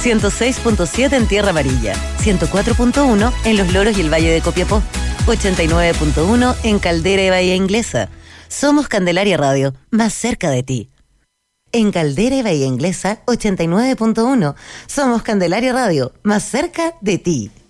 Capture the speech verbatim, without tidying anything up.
ciento seis punto siete en Tierra Amarilla, ciento cuatro punto uno en Los Loros y el Valle de Copiapó, ochenta y nueve punto uno en Caldera y Bahía Inglesa. Somos Candelaria Radio, más cerca de ti. En Caldera y Bahía Inglesa, ochenta y nueve punto uno. Somos Candelaria Radio, más cerca de ti.